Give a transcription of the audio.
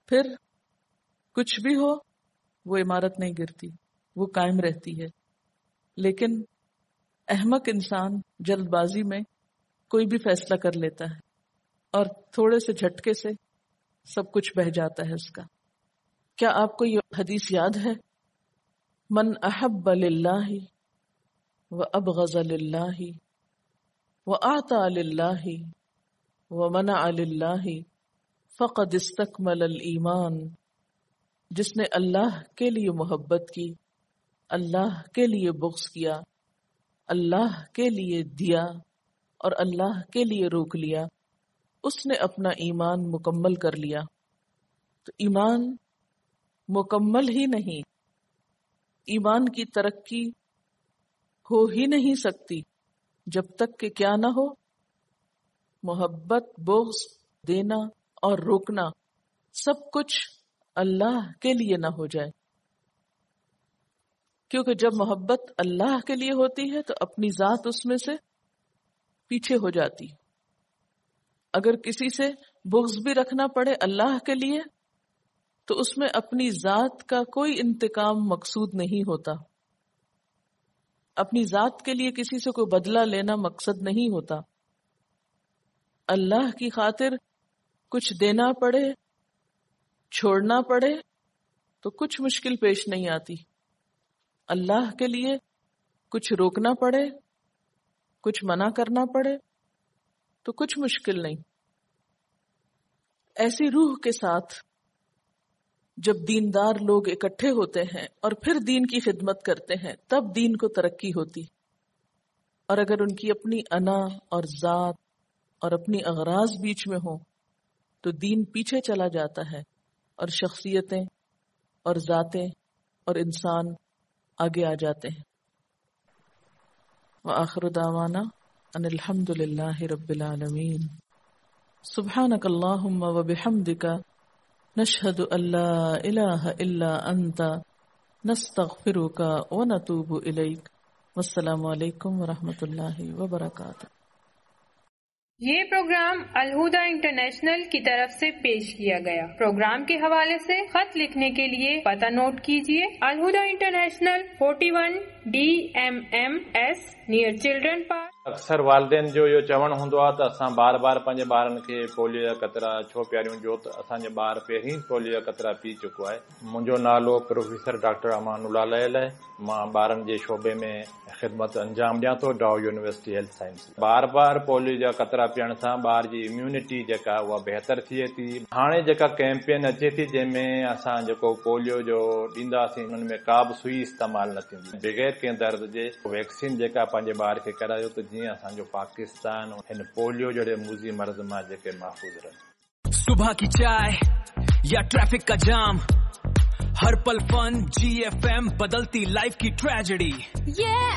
پھر کچھ بھی ہو وہ عمارت نہیں گرتی، وہ قائم رہتی ہے. لیکن احمق انسان جلد بازی میں کوئی بھی فیصلہ کر لیتا ہے اور تھوڑے سے جھٹکے سے سب کچھ بہہ جاتا ہے اس کا. کیا آپ کو یہ حدیث یاد ہے؟ من احب للہ وابغض للہ واعطى للہ ومنع للہ فقد استکمل الایمان. جس نے اللہ کے لیے محبت کی، اللہ کے لیے بغض کیا، اللہ کے لیے دیا اور اللہ کے لیے روک لیا، اس نے اپنا ایمان مکمل کر لیا. تو ایمان مکمل ہی نہیں، ایمان کی ترقی ہو ہی نہیں سکتی جب تک کہ کیا نہ ہو، محبت، بغض، دینا اور روکنا سب کچھ اللہ کے لیے نہ ہو جائے. کیونکہ جب محبت اللہ کے لیے ہوتی ہے تو اپنی ذات اس میں سے پیچھے ہو جاتی. اگر کسی سے بغض بھی رکھنا پڑے اللہ کے لیے تو اس میں اپنی ذات کا کوئی انتقام مقصود نہیں ہوتا. اپنی ذات کے لیے کسی سے کوئی بدلہ لینا مقصد نہیں ہوتا. اللہ کی خاطر کچھ دینا پڑے، چھوڑنا پڑے تو کچھ مشکل پیش نہیں آتی. اللہ کے لیے کچھ روکنا پڑے، کچھ منع کرنا پڑے تو کچھ مشکل نہیں. ایسی روح کے ساتھ جب دیندار لوگ اکٹھے ہوتے ہیں اور پھر دین کی خدمت کرتے ہیں تب دین کو ترقی ہوتی. اور اگر ان کی اپنی انا اور ذات اور اپنی اغراض بیچ میں ہوں تو دین پیچھے چلا جاتا ہے اور شخصیتیں اور ذاتیں اور انسان آگے آ جاتے ہیں. وآخر دعوانا ان الحمد للہ رب العالمین. سبحانک اللہم وبحمدک نشہد ان لا الہ الا انت نستغفرک ونتوب الیک. والسلام علیکم ورحمۃ اللہ وبرکاتہ. یہ پروگرام الہدیٰ انٹرنیشنل کی طرف سے پیش کیا گیا. پروگرام کے حوالے سے خط لکھنے کے لیے پتہ نوٹ کیجیے: ul Huda international 41 DMMS near children park. اکثر والدین جو یہ چون ہوندو ہے تو اساں بار بار پنجے بارن کے پولیو جا قطرہ چھو پیاریوں جو تو اساں جے بار پہریں پولیو جا قطرہ پی چکو ہے. منجو نالو پروفیسر ڈاکٹر امان اللہ لہل ہے. ماں بارن جے شعبے میں خدمت انجام ڈیاں تو ڈاؤ یونیورسٹی ہیلتھ سائنس. بار بار پولیو جا قطرہ پیئن سان بار جی امیونٹی جکا وہ بہتر تھے تھی. ہانے جکا کیمپین اچے تھی جن میں اساں جکو پولیو جو ڈیندا سی ان میں کا بھی سوئی استعمال نہ تھی بغیر کے درد جے ویکسین جکا پنجے بار کے کراयो تو جی اساں جو پاکستان ہن پولیو جڑے موذی مرض ماں جکے محفوظ رہے. صبح کی چائے یا ٹریفک کا جام، ہر پل فن GFM بدلتی لائف کی ٹریجڈی.